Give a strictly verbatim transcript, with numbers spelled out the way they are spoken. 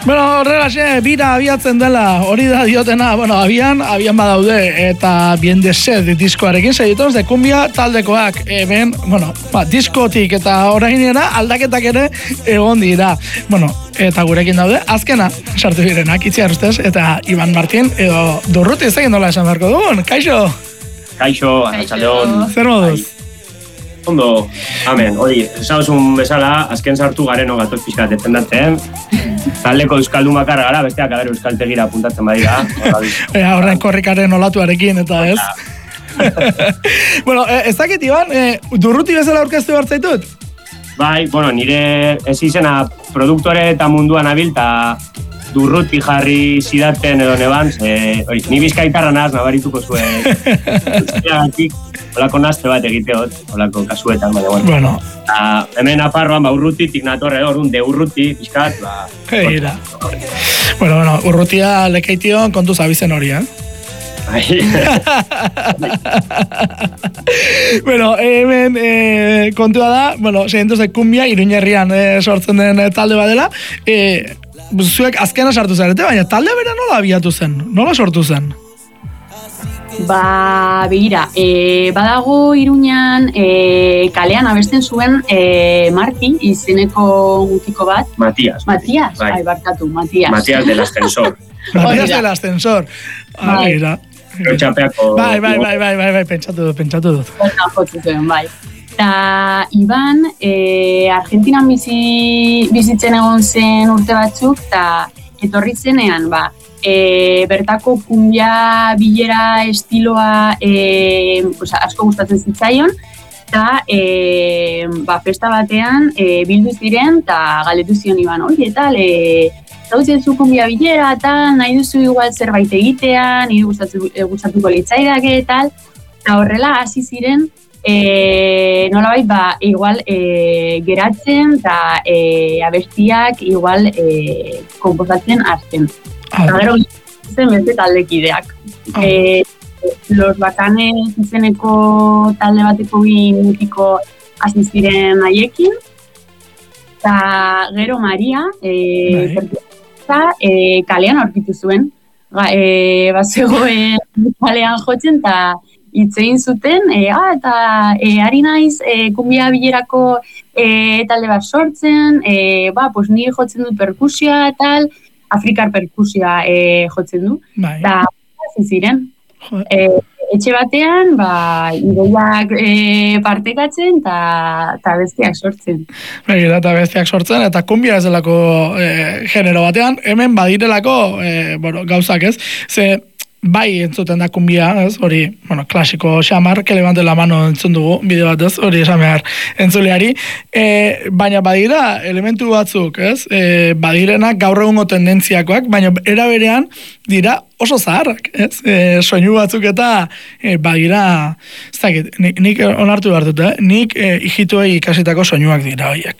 Bueno, horrelaxe, bira abiatzen dela, hori da diotena, bueno, abian, abian badaude, eta bien de sed diskoarekin segituz, de kumbia taldekoak, hemen, bueno, ba, diskotik eta orainera aldaketak ere egon dira. Bueno, eta gurekin daude, azkena, sartu direnak, Itziar ustez, eta Iban Martin, edo Durruti ez egin dola esan beharko dugun, kaixo? Kaixo, arratsaldeon. Zer moduz? Ondo, amen, hori, esauzun bezala, azken sartu gareno gatoz pixkat defendatzen, taldeko euskaldun bakarra gara, besteak aber euskaltegira apuntatzen badira. Ea, horren korrikaren olatuarekin, eta ez? Bueno, ez dakit, Iban, Durruti bezala aurkeztu hartzaitut? Bai, bueno, nire ez izena produktore eta munduan abil, eta Durruti jarri zidaten edo neban, hori, ni bizkaitarra naz, nabarituko zuen. Olako nazte bat egiteot, olako kasuetan, baina bueno. Bueno. Ta, hemen aparroan, ba, urrutitik natorre, orduan, de urruti, pixkat, ba... Eira. Bueno, bueno, urrutia lekeition kontu zabizen hori, eh? Bueno, hemen eh, kontua da, bueno, seientuz de kumbia, Iruñerrian eh, sortzen den eh, talde badela, eh, zuek azkena sartu zarete, baina talde bera nola abiatu zen? Nola sortu zen? Ba, begira, e, badago Iruñan e, kalean abesten zuen e, Marti, izeneko mutiko bat. Matias. Matias, bai. Ai, barkatu, Matias. Matias del ascensor. Matias del ascensor. Ah, bai. mira. Txapeako... Bai, bai, bai, bai, bai, bai, pentsatu dut, pentsatu dut. Hortan jotzu zuen, bai. Eta Iban, e, Argentinan bizi, bizitzen egon zen urte batzuk, eta etorri zenean, ba, E, bertako kumbia bilera estiloa e, pues, asko gustatzen zitzaion, eta e, ba, festa batean e, bildu ziren eta galdetu zion Iban, oi, eta e, zautzen zu kumbia bilera, eta nahi duzu igual zerbait egitea, nire gustatu, gustatuko litzaidake, eta eta horrela hasi ziren e, nolabait ba, igual e, geratzen eta e, abestiak igual e, komposatzen hasten. Eta gero zen beste taldekideak. Ah. E, los Bacanes izeneko talde bateko bi mutiko hasi ziren haiekin. Eta gero Maria e, bai. e, kalean aurkitu zuen. Ga, e, bazegoen kalean jotzen eta hitz egin zuten, e, ah, eta e, ari naiz e, kumbia bilerako e, talde bat sortzen, e, ba, pues ni jotzen dut perkusioa eta tal, Afrikar perkusia e, jotzen du, eta hasi ziren. E, etxe batean, ba, ideiak e, partekatzen eta bestiak sortzen. Begira, eta bestiak sortzen, eta kumbia ez delako e, genero batean, hemen badirelako e, bueno, gauzak ez, ze bai entzuten da kumbia, ez, hori, bueno, klasiko xamar, que levante la mano entzun dugu, bideo bat ez, hori esan behar entzuleari, e, baina badira elementu batzuk, ez, e, badirenak gaur egungo tendentziakoak, baina era berean dira oso zaharrak, ez, e, soinu batzuk eta e, badira, ez dakit, nik, nik onartu behar dut, eh? nik e, hijituei ikasitako soinuak dira horiek.